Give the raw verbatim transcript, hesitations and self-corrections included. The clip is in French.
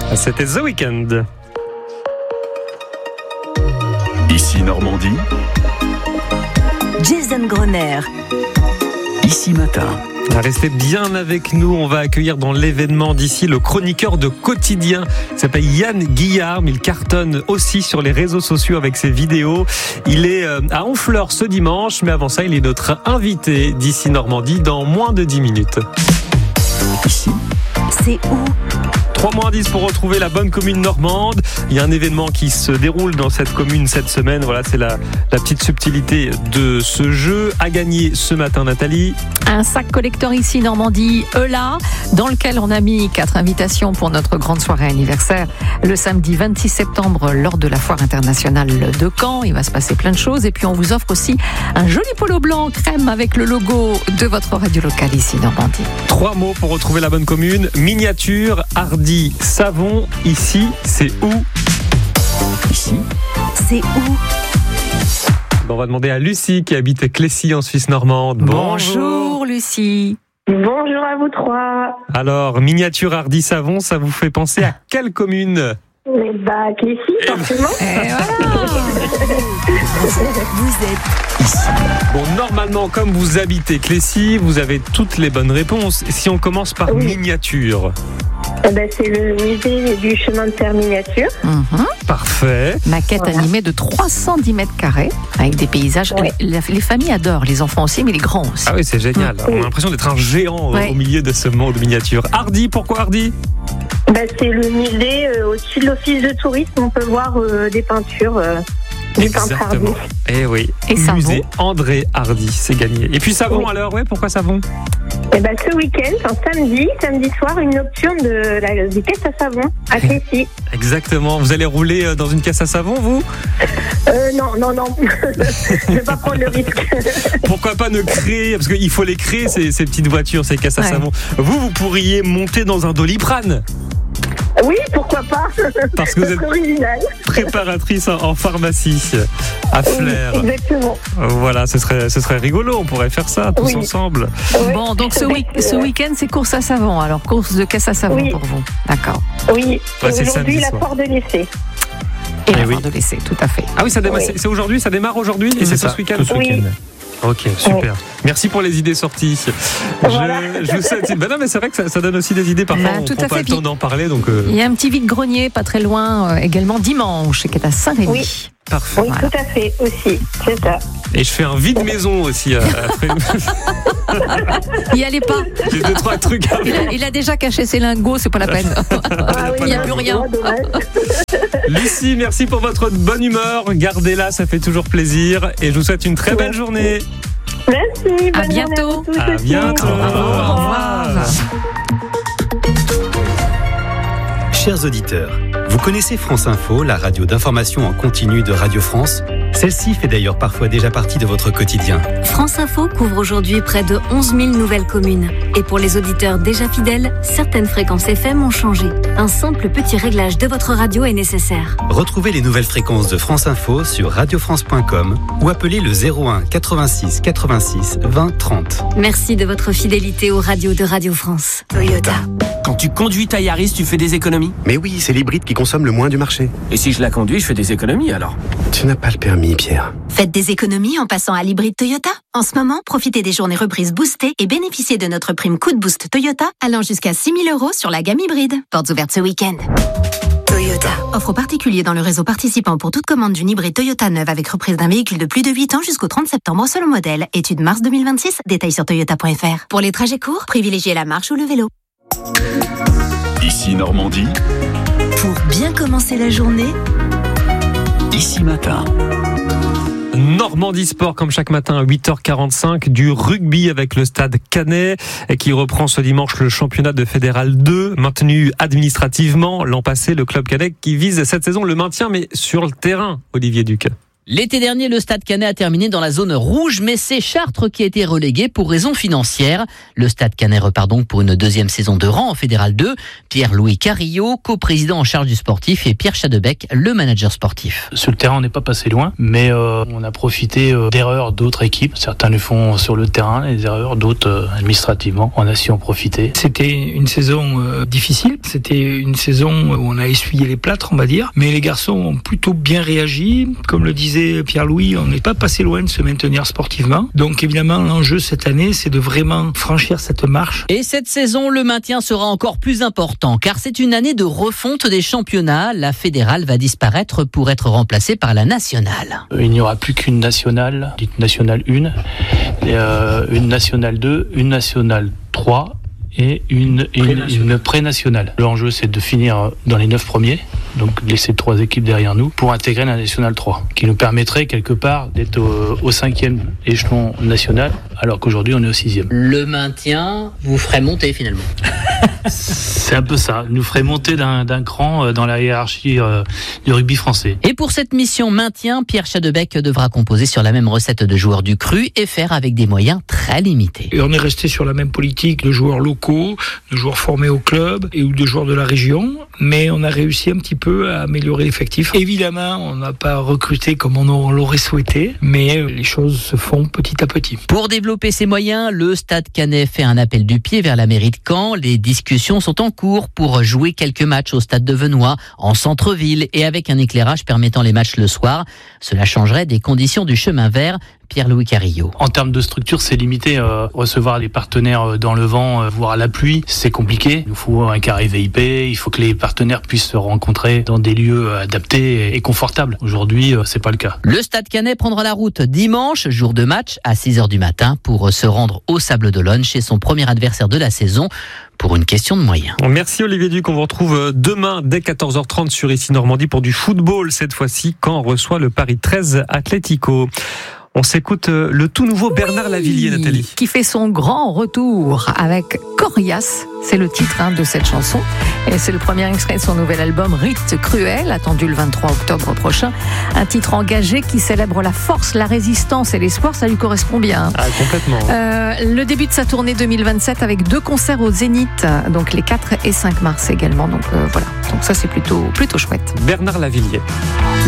C'était The Weeknd. Ici Normandie. Jason Grosner. Ici Matin. Restez bien avec nous, on va accueillir dans l'événement d'ici le chroniqueur de quotidien. Il s'appelle Yann Guillard, il cartonne aussi sur les réseaux sociaux avec ses vidéos. Il est à Honfleur ce dimanche, mais avant ça, il est notre invité d'ici Normandie dans moins de dix minutes. Ici, c'est où ? trois moins dix pour retrouver la bonne commune normande. Il y a un événement qui se déroule dans cette commune cette semaine. Voilà, c'est la, la petite subtilité de ce jeu. À gagner ce matin, Nathalie. Un sac collector ici, Normandie, Eula, dans lequel on a mis quatre invitations pour notre grande soirée anniversaire le samedi vingt-six septembre lors de la Foire internationale de Caen. Il va se passer plein de choses. Et puis, on vous offre aussi un joli polo blanc crème avec le logo de votre radio locale ici, Normandie. Trois mots pour retrouver la bonne commune. Miniature, hardi, savon. Ici, c'est où ? ici, C'est où ? On va demander à Lucie qui habite à Clécy en Suisse normande. Bonjour Lucie. Bonjour à vous trois. Alors, miniature, hardi, savon, ça vous fait penser à quelle commune ? Mais bah, Clécy, forcément. Et voilà. Vous êtes ici, Bon, normalement, comme vous habitez Clécy, vous avez toutes les bonnes réponses. Si on commence par Oui. miniature. Eh ben, c'est le musée du chemin de fer miniature. Mhm. Parfait. Maquette Voilà. animée de trois cent dix mètres carrés avec des paysages. Ouais. Les, les familles adorent, les enfants aussi, mais les grands aussi. Ah oui, c'est génial. On a l'impression d'être un géant Ouais. au milieu de ce monde miniature. Hardi, pourquoi hardi ? Ben, c'est le musée euh, au-dessus de l'office de tourisme. On peut voir euh, des peintures euh, du peintre Hardy. Exactement. Eh oui. Et savon. Musée André Hardy, c'est gagné. Et puis savon Oui. alors, ouais, pourquoi savon ? Et ben, ce week-end, un samedi, samedi soir, une nocturne de la du caisse à savon à Clécy. Exactement. Vous allez rouler euh, dans une caisse à savon, vous ? Euh, non, non, non. Je vais pas prendre le risque. Pourquoi pas ne créer, parce qu'il faut les créer, ces, ces petites voitures, ces caisses à Ouais. savon. Vous, vous pourriez monter dans un Doliprane, Oui, pourquoi pas. parce que vous C'est êtes original. préparatrice en, en pharmacie à Oui, Flers. exactement. Euh, Voilà, ce serait, ce serait rigolo, on pourrait faire ça tous Oui. ensemble. Oui. Bon, donc ce, week- ce week-end, c'est course à savon. Alors, course de caisse à savon Oui. pour vous. D'accord. Oui, Ouais, c'est aujourd'hui, samedi la soir. porte de l'essai. Et Eh la oui. foire de l'essai, tout à fait. Ah oui, ça démarre, Oui. c'est, c'est aujourd'hui, ça démarre aujourd'hui et c'est, C'est ce ça, week-end. tout ce Oui. week-end. Ok, super. Merci pour les idées sorties. Voilà. Je, je vous souhaite. Ben non, mais c'est vrai que ça, ça donne aussi des idées. Parfois, Bah, on tout prend à pas fait. le temps Puis- d'en parler, donc euh, Il y a un petit vide-grenier pas très loin, euh, également dimanche, qui est à Saint-Rémy. Oui. parfait. Oui, Voilà. tout à fait, aussi. C'est ça. Et je fais un vide maison aussi. euh, après. Y allez pas. J'ai deux trois trucs à Il a, il a déjà caché ses lingots, c'est pas la peine. Ah Il n'y a plus rien. dommage. Lucie, merci pour votre bonne humeur. Gardez-la, ça fait toujours plaisir. Et je vous souhaite une très belle journée. Merci. À bonne journée bientôt. vous tous À aussi. bientôt. Au revoir. Chers auditeurs, vous connaissez France Info, la radio d'information en continu de Radio France ? Celle-ci fait d'ailleurs parfois déjà partie de votre quotidien. France Info couvre aujourd'hui près de onze mille nouvelles communes. Et pour les auditeurs déjà fidèles, certaines fréquences F M ont changé. Un simple petit réglage de votre radio est nécessaire. Retrouvez les nouvelles fréquences de France Info sur radio france point com ou appelez le zéro un quatre-vingt-six quatre-vingt-six vingt trente. Merci de votre fidélité aux radios de Radio France. Toyota. Quand tu conduis ta Yaris, tu fais des économies. Mais oui, c'est l'hybride qui consomme le moins du marché. Et si je la conduis, je fais des économies alors. Tu n'as pas le permis, Pierre. Faites des économies en passant à l'hybride Toyota. En ce moment, profitez des journées reprises boostées et bénéficiez de notre prime coup de boost Toyota allant jusqu'à six mille euros sur la gamme hybride. Portes ouvertes ce week-end. Toyota. Offre aux particuliers dans le réseau participant pour toute commande d'une hybride Toyota neuve avec reprise d'un véhicule de plus de huit ans jusqu'au trente septembre selon modèle. Étude mars deux mille vingt-six. Détails sur toyota point f r. Pour les trajets courts, privilégiez la marche ou le vélo. ici Normandie, pour bien commencer la journée. ici Matin. Normandie Sport, comme chaque matin à huit heures quarante-cinq, du rugby avec le stade Canet qui reprend ce dimanche le championnat de Fédéral deux, maintenu administrativement l'an passé, le club Canet qui vise cette saison le maintien, mais sur le terrain, Olivier Duc. L'été dernier, le Stade Caennais a terminé dans la zone rouge, mais c'est Chartres qui a été relégué pour raisons financières. Le Stade Caennais repart donc pour une deuxième saison de rang en Fédéral deux. Pierre-Louis Carillot, coprésident en charge du sportif, et Pierre Chadebec, le manager sportif. Sur le terrain, on n'est pas passé loin, mais euh, on a profité euh, d'erreurs d'autres équipes. Certains le font sur le terrain, les erreurs, d'autres euh, administrativement. On a su en profiter. C'était une saison euh, difficile. C'était une saison où on a essuyé les plâtres, on va dire. Mais les garçons ont plutôt bien réagi. Comme le disait Pierre-Louis, on n'est pas passé loin de se maintenir sportivement. Donc évidemment, l'enjeu cette année, c'est de vraiment franchir cette marche. Et cette saison, le maintien sera encore plus important, car c'est une année de refonte des championnats. La fédérale va disparaître pour être remplacée par la nationale. Il n'y aura plus qu'une nationale, dite nationale un, et euh, une nationale deux, une nationale trois et une, une, une pré-nationale. L'enjeu, c'est de finir dans les neuf premiers, donc laisser trois équipes derrière nous, pour intégrer la nationale trois, qui nous permettrait quelque part d'être au, au cinquième échelon national, alors qu'aujourd'hui on est au sixième. Le maintien vous ferait monter finalement. C'est un peu ça, nous ferait monter d'un, d'un cran dans la hiérarchie euh, du rugby français. Et pour cette mission maintien, Pierre Chadebec devra composer sur la même recette de joueurs du cru et faire avec des moyens très limités. Et on est resté sur la même politique de joueurs locaux, de joueurs formés au club et ou de joueurs de la région, mais on a réussi un petit peu à améliorer l'effectif. Évidemment, on n'a pas recruté comme on l'aurait souhaité, mais les choses se font petit à petit. Pour développer ses moyens, le Stade Caennais fait un appel du pied vers la mairie de Caen. Les discussions sont en cours pour jouer quelques matchs au Stade de Venoy, en centre-ville et avec un éclairage permettant les matchs le soir. Cela changerait des conditions du chemin vert. Pierre-Louis Carillot. En termes de structure, c'est limité. Euh, recevoir les partenaires dans le vent, euh, voire à la pluie, c'est compliqué. Il faut un carré V I P, il faut que les partenaires puissent se rencontrer dans des lieux adaptés et confortables. Aujourd'hui, euh, c'est pas le cas. Le Stade Caennais prendra la route dimanche, jour de match, à six heures du matin, pour se rendre au Sables-d'Olonne chez son premier adversaire de la saison, pour une question de moyens. Merci Olivier Duc, on vous retrouve demain dès quatorze heures trente sur Ici Normandie pour du football, cette fois-ci quand reçoit le Paris treize Atlético. On s'écoute le tout nouveau Bernard oui, Lavilliers, Nathalie. Qui fait son grand retour avec Coriace. C'est le titre hein, de cette chanson. Et c'est le premier extrait de son nouvel album Rite Cruel, attendu le vingt-trois octobre prochain. Un titre engagé qui célèbre la force, la résistance et l'espoir. Ça lui correspond bien. Ah, complètement. Euh, le début de sa tournée deux mille vingt-sept avec deux concerts au Zénith. Donc les quatre et cinq mars également. Donc euh, voilà. Donc ça, c'est plutôt, plutôt chouette. Bernard Lavilliers.